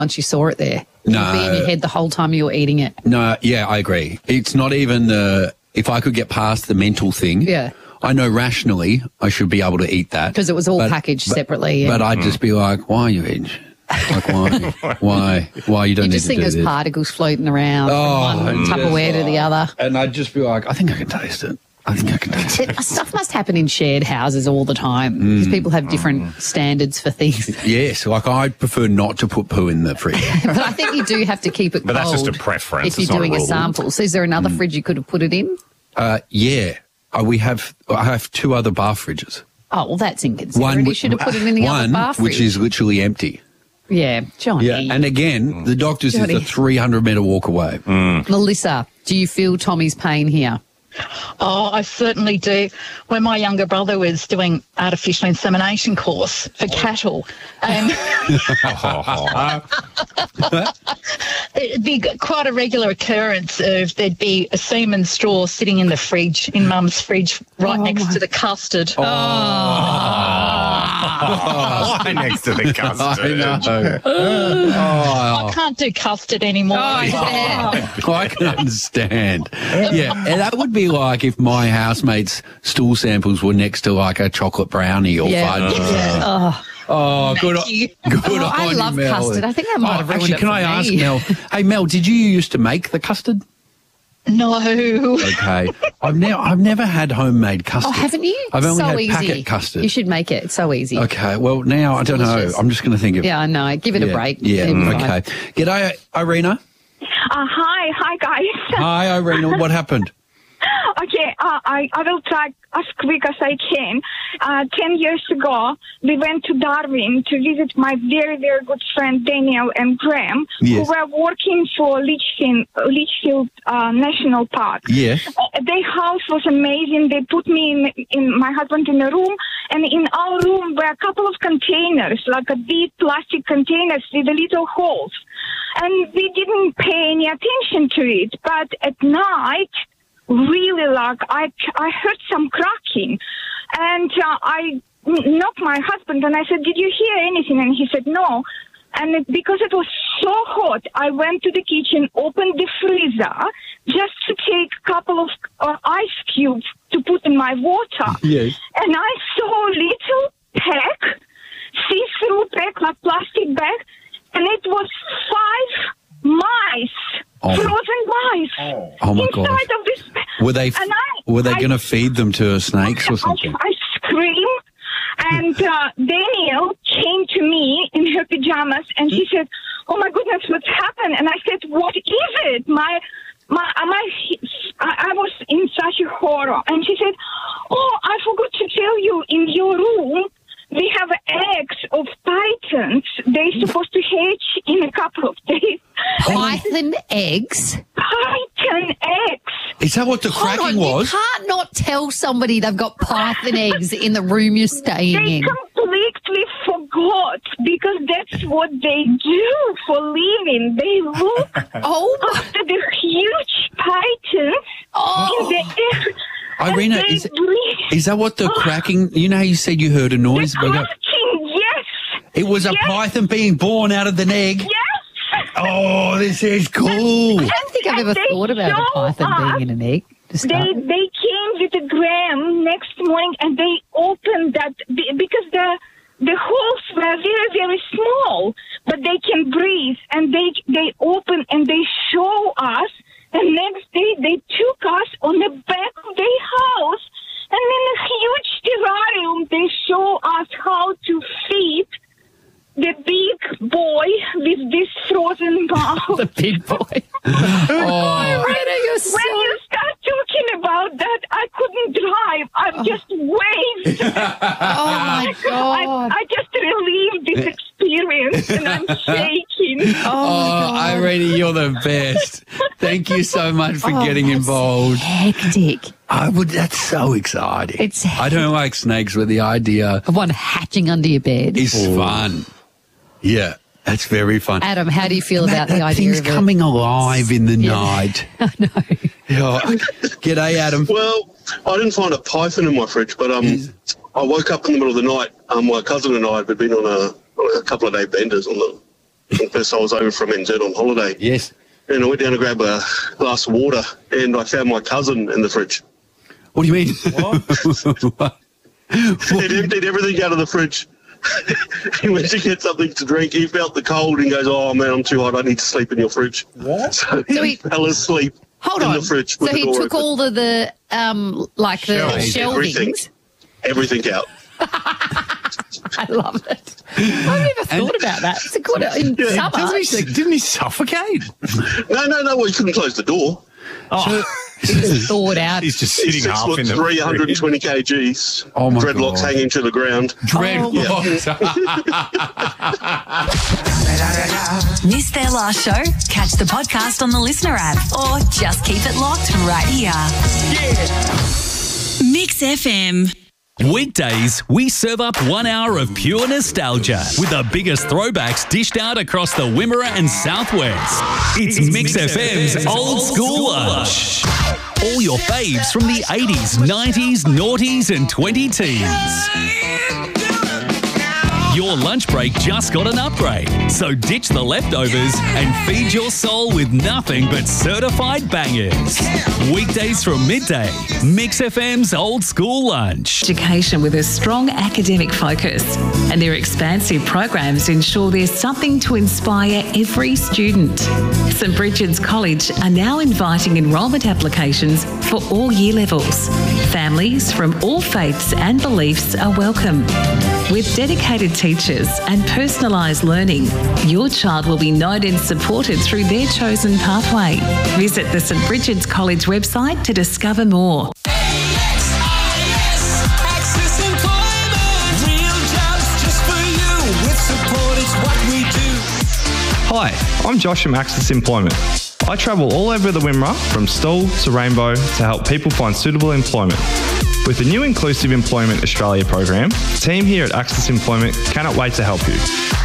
once you saw it there. No. It'd be in your head the whole time you were eating it. No, yeah, I agree. It's not even if I could get past the mental thing. Yeah. I know rationally I should be able to eat that. Because it was all packaged separately. But I'd just be like, why are you eating? Like, why you don't you need just to think do there's this? particles floating around from one Tupperware to the other. And I'd just be like, I think I can taste it. I think I can taste it. Stuff must happen in shared houses all the time because people have different standards for things. Yes, like I'd prefer not to put poo in the fridge. But I think you do have to keep it cold. But that's just a preference. If you're doing a sample. So is there another fridge you could have put it in? Yeah. I have two other bar fridges. Oh, well, that's inconsiderate. You should have put it in the other bar fridge. Which is literally empty. Yeah, Johnny. Yeah, and again, the doctor's is Johnny. a 300-metre walk away. Melissa, do you feel Tommy's pain here? Oh, I certainly do. When my younger brother was doing artificial insemination course for cattle, it'd be quite a regular occurrence of there'd be a semen straw sitting in the fridge, in Mum's fridge, right next to the custard. Right next to the custard. I know. I can't do custard anymore. I can understand. Yeah, and that would be like if my housemates' stool samples were next to like a chocolate brownie or fudge. Oh, good on you, I love Mel. custard. I think that might have ruined actually, it can for I ask me. Mel? Hey, Mel, did you used to make the custard? No. Okay, I've never had homemade custard. Oh, haven't you? I've only so had easy. packet custard. You should make it. It's so easy. Okay, well now I don't delicious. know. I'm just going to think of. Yeah, I know. Give it a break. Yeah. It'll be fine. Okay. G'day, Irina. Hi guys. Hi, Irina. What happened? Okay, I will try as quick as I can. 10 years ago, we went to Darwin to visit my very, very good friend Daniel and Graham, Yes. who were working for Litchfield National Park. Yes. Their house was amazing. They put me in my husband in a room, and in our room were a couple of containers, like a big plastic containers with the little holes. And we didn't pay any attention to it. But at night, really, like, I heard some cracking. And I knocked my husband, and I said, "Did you hear anything?" And he said, "No." And because it was so hot, I went to the kitchen, opened the freezer, just to take a couple of ice cubes to put in my water. Yes. And I saw a little pack, see-through pack, like plastic bag, and it was 5 mice. Frozen mice. Oh my inside God. of this. Were they I going to feed them to snakes or something? I screamed, and Daniel came to me in her pajamas, and she said, "Oh my goodness, what's happened?" And I said, "What is it? I was in such a horror." And she said, "Oh, I forgot to tell you, in your room, we have eggs of pythons. They're supposed to hatch in a couple of days." Python eggs? Python eggs. Is that what the Hold cracking on, was? you can't not tell somebody they've got python eggs in the room you're staying They in. completely forgot, because that's what they do for living. They look after the huge pythons in the air. Irina, and they is that what the cracking? You know how you said you heard a noise? cracking, yes. It was a Yes. python being born out of an egg. Yes. Oh, this is cool. I don't think I've ever they thought about a show python us- being in an egg. to start with. They came with a gram next morning, and they opened that because the holes were very, very small, but they can breathe, and they open and they show us. And next day they took us on the back of their house, and in a huge terrarium they show us how to feed the big boy with this frozen mouth. The big boy. Oh, When you start talking about that, I couldn't drive. I just waved. Oh, my God. I just relived this experience, and I'm shaking. oh, Irina, you're the best. Thank you so much for getting that's involved. Hectic. That's so exciting. It's I don't like snakes, but the idea Of one hatching under your bed. is fun. Yeah, that's very fun. Adam, how do you feel about the That idea thing's of it? coming alive in the night. I know. Yeah. G'day, Adam. Well, I didn't find a python in my fridge, but I woke up in the middle of the night. My cousin and I had been on a couple of day benders on First I was over from NZ on holiday. Yes. And I went down to grab a glass of water and I found my cousin in the fridge. What do you mean? What? He'd emptied everything out of the fridge. He went to get something to drink. He felt the cold and goes, "Oh, man, I'm too hot. I need to sleep in your fridge." What? So he fell asleep in the fridge. So he took all the shelvings. Everything out. I love it. I've never thought about that. It's a good in summer. Didn't he suffocate? No. Well, he couldn't close the door. Oh. He just thawed out. He's just sitting He's 6 half foot in the 320 kgs. Oh, my Dreadlocks God. hanging to the ground. Dreadlocks. Missed their last show? Catch the podcast on the Listener app or just keep it locked right here. Mix FM. Weekdays, we serve up 1 hour of pure nostalgia with the biggest throwbacks dished out across the Wimmera and Southwest. It's Mix FM's Old School Lunch. All your faves from the 80s, 90s, noughties and 2010s. Your lunch break just got an upgrade, so ditch the leftovers and feed your soul with nothing but certified bangers. Weekdays from midday, Mix FM's Old School Lunch. Education with a strong academic focus, and their expansive programs ensure there's something to inspire every student. St Bridget's College are now inviting enrolment applications for all year levels. Families from all faiths and beliefs are welcome. With dedicated teachers and personalised learning, your child will be known and supported through their chosen pathway. Visit the St Bridget's College website to discover more. Access Employment. Real jobs just for you. With support, it's what we do. Hi, I'm Josh from Access Employment. I travel all over the Wimmera, from Stawell to Rainbow, to help people find suitable employment. With the new Inclusive Employment Australia program, the team here at Access Employment cannot wait to help you.